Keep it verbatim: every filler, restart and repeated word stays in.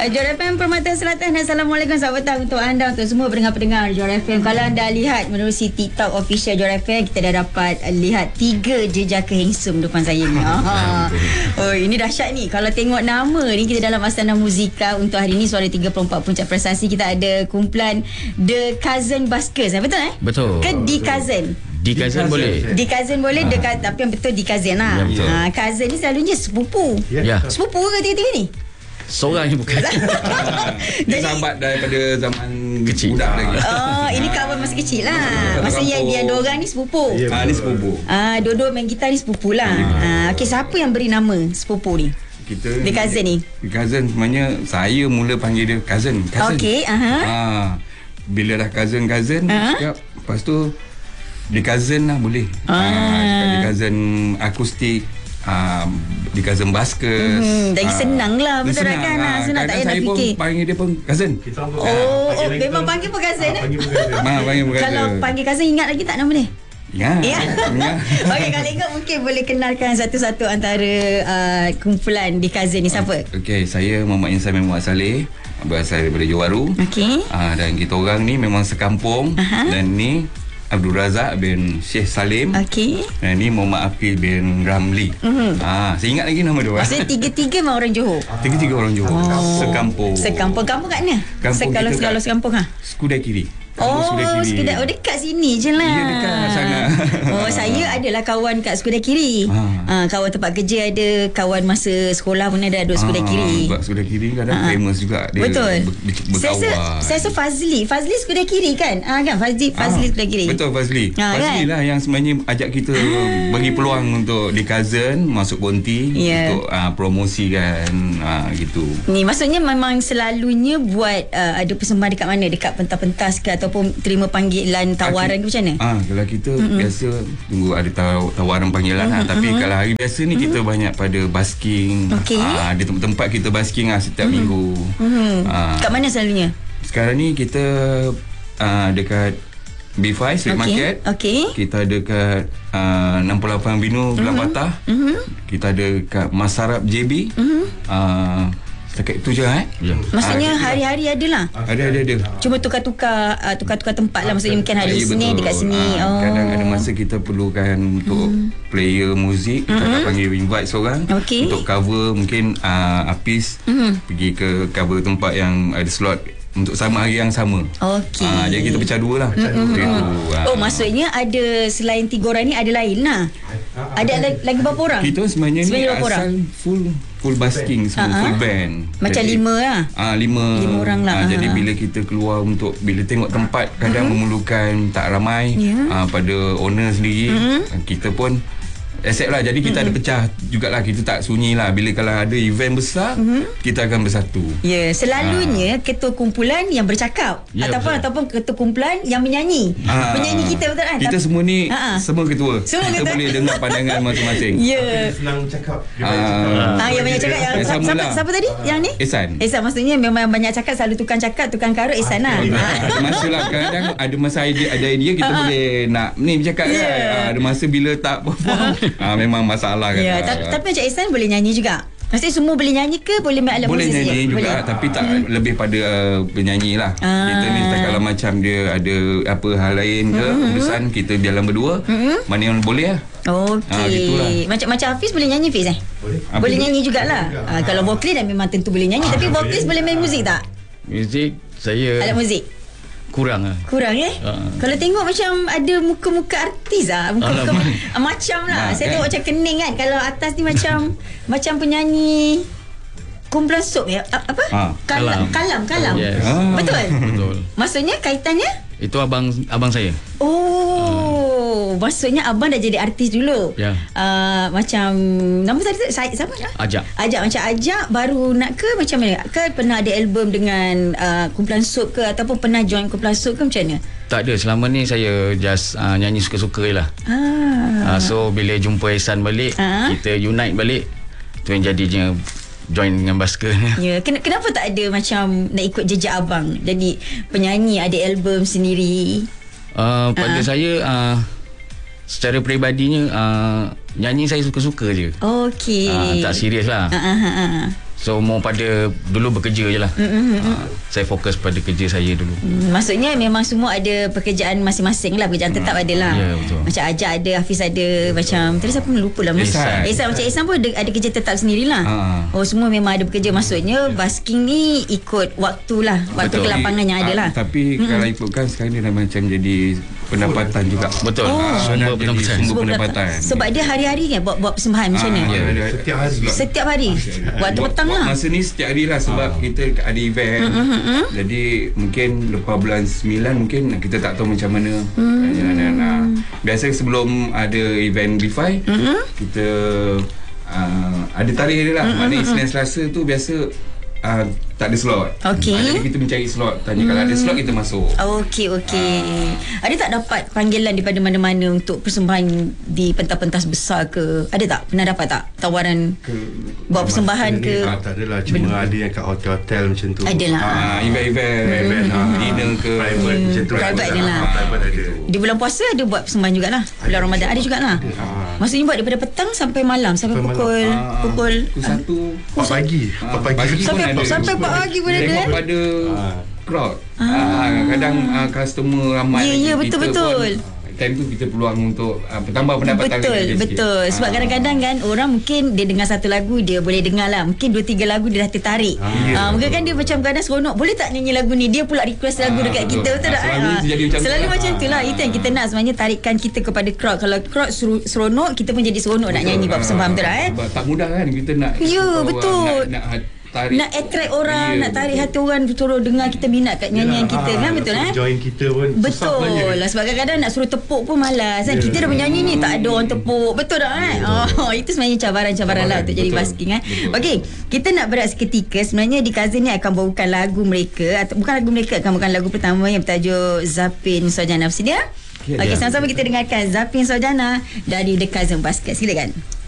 Johor F M Permata Selatan. Assalamualaikum, selamat petang untuk anda, untuk semua pendengar-pendengar Johor F M. Kalau anda lihat menerusi TikTok official Johor F M, kita dah dapat lihat tiga jejaka handsome depan saya ni. Ah. Oh, ini dahsyat ni. Kalau tengok nama ni, kita dalam Astana Muzika untuk hari ni, Suara tiga puluh empat Puncak Prestasi, kita ada kumpulan The Cousin Buskers. Betul eh? Betul. Ke The Cousin? Di cousin boleh. Di cousin boleh, dekat, tapi yang betul di cousin lah. Ya, ha, cousin ni selalunya sepupu. Ya. Sepupu ke tiga-tiga ni? Seorang je bukan. Dia sahabat daripada zaman kecil. Budak lagi. Oh, ini kawan masa kecil lah. Masa yang dia dua orang ni sepupu. Ah, ni sepupu. Ah, dua-dua main gitar ni sepupu lah. Ah, okey, siapa yang beri nama sepupu ni? Kita The cousin ni. The cousin sebenarnya saya mula panggil dia cousin. Cousin. Okey, aha. Ah, bila dah cousin-cousin, Aha. cakap, lepas tu The cousin lah boleh. Ah. Ah, The cousin akustik. Uh, di cousin Buskers. Hmm, dah Ah, senang lah, betul tak kan? ah. Senang tak payah nak Kadang saya fikir. pun panggil dia pun cousin. Oh, oh memang panggil pun cousin eh? Ah, panggil pun cousin. Kalau panggil cousin, ingat lagi tak nama dia? Ya. Ya. Ya. Okey, kalau ingat mungkin boleh kenalkan satu-satu antara uh, kumpulan di cousin ni. Siapa? Okey, saya Muhammad Insan Muhammad Saleh, berasal daripada Johor Bahru. Okey. Ah, dan kita orang ni memang sekampung. Aha. Dan ni Abdul Razak bin Syekh Salim. Okey. Dan ni Muhammad Afil bin Ramli. Mhm. Ah, saya ingat lagi nama dia. Maksudnya tiga-tiga memang orang Johor? Tiga-tiga orang Johor. Oh. Sekampung. Sekampung. Kampung kat mana? Kampung Kalau kita kalau kat sekampung ha? Skudai Kiri. Kampung Oh, Skudai Kiri. Skudai. Oh, dekat sini je lah. Ya, dekat sangat. Oh, saya adalah kawan kat Skudai Kiri. Ha. Ah, kawan tempat kerja ada, kawan masa sekolah pun ada duduk Skudai Kiri. Sebab Skudai Kiri kadang Ah. famous juga. Dia Betul. ber- ber- Saya rasa, berkawan. saya rasa Fazli. Fazli Skudai Kiri kan? Ah, kan? Fazli, Fazli Ah, Skudai Kiri. Betul, Fazli. Ah, Fazli kan? lah yang sebenarnya ajak kita bagi peluang untuk di cousin masuk konti Ya. untuk uh, promosikan uh, gitu. Ni maksudnya memang selalunya buat uh, ada persembahan dekat mana? Dekat pentas-pentas ke ataupun terima panggilan tawaran ke macam mana? Ah, kalau kita mm-hmm. biasa tunggu ada taw- tawaran panggilan mm-hmm. lah. Tapi mm-hmm. kalau hari biasa ni kita mm-hmm. banyak pada basking. Okey. Ah, ada tempat-tempat kita basking lah setiap mm-hmm. minggu. Hmm. Ah, Kat mana selalunya? sekarang ni kita uh, dekat B lima Street Okey, Market. okey. Kita ada kat uh, enam puluh lapan Binu Gelang Mhm. Patah. Mhm. Kita ada kat Masarap J B. Mhm. Uh, setakat itu je eh. Ya. Maksudnya Ah, hari-hari ada lah. Ada ada ada. Cuma tukar-tukar uh, tukar-tukar tempat lah. Maksudnya mungkin hari Ya, Isnin betul. dekat sini. Ah, Oh. Kadang ada masa kita perlukan untuk player muzik, kita akan panggil invite seorang Okey. untuk cover mungkin uh, Apis pergi ke cover tempat yang ada slot untuk sama hari yang sama. Okey. Ah, jadi kita pecah dua lah. Macam tu. Ah. Oh, maksudnya ada selain tiga orang ni ada lain lah. Ada lagi, lagi berapa orang? Kita sebenarnya ni Sebenarnya berapa orang? asal full full basking semua, Ah, full ah. band. Macam lima lah. Ah lima. Lima orang lah. Ah, Ah, jadi ah. bila kita keluar untuk bila tengok tempat kadang memerlukan tak ramai Ya. ah, pada owner sendiri, Mhm. kita pun accept lah. Jadi kita ada pecah jugalah, kita tak sunyi lah. Bila kalau ada event besar, kita akan bersatu. Ya, selalunya ketua kumpulan yang bercakap Ya, ataupun betul. ataupun ketua kumpulan yang menyanyi. Ah, Penyanyi kita betul kan? Kita Tapi- semua ni Ah, ah. semua ketua. Semua kita ketua. boleh dengar pandangan masing-masing. Ya. Senang cakap. Ah, Ah, yang banyak cakap yang Eh, siapa, sama siapa, lah. siapa tadi? Yang ni? Ehsan. Ehsan, maksudnya memang banyak cakap, selalu tukang cakap, tukang karut Ehsan lah. Ah. Ada masa lah kadang ada masa idea ada idea kita boleh nak ni bercakap Ya. kan. Ah, ada masa bila tak perform ah, memang masalah kan. Ya, tapi, tapi macam Ehsan boleh nyanyi juga. Maksudnya semua boleh nyanyi ke boleh main alat boleh muzik nyanyi saja? juga Boleh. tapi tak lebih pada uh, penyanyi lah. Ah. Kita ni tak kalau macam dia ada apa hal lain ke urusan kita jalan berdua mana yang boleh lah. Okey. Ah, gitulah. Macam macam Hafiz boleh nyanyi Hafiz eh? Boleh. Apa Boleh tu? nyanyi jugalah. Ah, kalau vokalis dah memang tentu boleh nyanyi, tapi vokalis boleh main muzik tak? Muzik saya Alat muzik. kurang lah. Kurang eh? Ah. Kalau tengok macam ada muka-muka artis ah, muka-muka Alamak. ah, macam lah. Ah, Saya kan? tengok macam kening kan. Kalau atas ni macam macam penyanyi kumpulan Soap ya. A- Apa? Ah. Kalam, kalam, kalam. Yes. Ah. Betul? Betul. Maksudnya kaitannya? Itu abang abang saya. Oh, maksudnya abang dah jadi artis dulu. Ya. Uh, macam nama tadi tu saya siapa dah? Ajak. Ajak macam ajak baru nak ke macam mana? Ke pernah ada album dengan uh, kumpulan Soap ke ataupun pernah join kumpulan Soap ke macam mana? Tak ada, selama ni saya just uh, nyanyi suka-suka je lah. Ah. Uh, so bila jumpa Ehsan balik, Ah. kita unite balik. Tu yang jadinya join dengan Buskers. Ya, ken- kenapa tak ada macam nak ikut jejak abang? Jadi penyanyi ada album sendiri. Uh, pada Ah. saya uh, secara peribadinya uh, nyanyi saya suka-suka je. Okey. Uh, tak serius lah. Ah, ah, ah, ah. So mau pada dulu bekerja je lah. Mm-hmm. uh, Saya fokus pada kerja saya dulu. Hmm, maksudnya memang semua ada pekerjaan masing-masing lah. Pekerjaan tetap ada lah. Ya, betul. Macam Ajak ada, Hafiz ada, macam tadi siapa lupa lah. Ehsan. Ehsan macam Ehsan pun ada, ada kerja tetap sendirilah. Ha. Oh, semua memang ada bekerja. Maksudnya basking ni ikut waktu lah, waktu Betul. kelapangan yang ada lah. Ah, Tapi mm-hmm. kalau ikutkan sekarang dia dah macam jadi pendapatan juga. Betul. Oh. Ah, Dah Sumber jadi pendapatan. sumber pendapatan. Sebab dia hari-hari kan buat buat persembahan macam mana? Ah, ya, Setiap hari. Setiap hari. Waktu Buat- petang buat lah. Masa ni setiap hari lah sebab Ah. kita ada event. Mm-hmm. Jadi mungkin lepas bulan sembilan mungkin kita tak tahu macam mana. Mm. Dan, uh, biasa sebelum ada event B five mm-hmm. kita uh, ada tarikh dia lah. Mm-hmm. Maknanya Isnin Selasa tu biasa uh, tak ada slot. Okey. Uh, jadi kita mencari slot. Tanya mm. kalau ada slot kita masuk. Okey, okey. Ada tak dapat panggilan daripada mana-mana untuk persembahan di pentas-pentas besar ke? Ada tak? Pernah dapat tak tawaran buat persembahan Masa ke? ni, ah, tak adalah. Cuma ada yang kat hotel-hotel macam tu. Adalah. Ah, event-event, Event, ah. dinner ke Private macam tu. Private dia lah. Ah, Private ada. Di bulan puasa ada buat persembahan jugalah. Bulan Ramadan ada jugalah. Ah. Maksudnya buat daripada petang sampai malam, sampai Sampai pukul Ah, pukul pukul satu Empat pagi. Ah, Empat pagi. pagi pun sampai ada. sampai empat pagi pun ada. Tengok eh? pada Ah. crowd. Ah. Kadang ah, customer ramai. Ya, ya, Kita betul-betul. pun, ah, time tu kita peluang untuk ah, bertambah pendapatan Betul, lagi sikit. betul. Sebab Ah. kadang-kadang kan orang mungkin dia dengar satu lagu dia boleh dengar lah. Mungkin dua tiga lagu dia dah tertarik. Ah, Ah, ya, mungkin kan dia macam kadang seronok. Boleh tak nyanyi lagu ni? Dia pula request lagu Ah, dekat betul. kita. Betul Ah, tak? selalu Ah, terjadi macam tu Selalu lah. macam tu lah. Itu yang kita nak sebenarnya, tarikan kita kepada crowd. Kalau crowd seru- seronok, kita pun jadi seronok nak Betul. nyanyi buat persembahan. Betul tak eh? Sebab tak mudah kan kita nak Ya, orang betul. Nak, nak hat- tarik Nak attract orang, Ya, nak tarik betul. hati orang suruh dengar kita minat kat nyanyian Yelah, kita ah, kan, betul eh? Join kita pun susah Betul sebenarnya. lah. Sebab kadang-kadang nak suruh tepuk pun malas kan. Ya. Kita dah menyanyi ni tak ada orang tepuk. Betul tak kan? Oh, itu sebenarnya cabaran-cabaran lah untuk jadi Betul. basking kan. Betul. Okey, kita nak berehat seketika. Sebenarnya di Cousin ni akan bawakan lagu mereka, atau bukan lagu mereka, akan bawakan lagu pertama yang bertajuk Zapin Sojana. Bersedia? Ya, Okey, ya. sama-sama kita dengarkan Zapin Sojana dari The Cousin Basket. Silakan.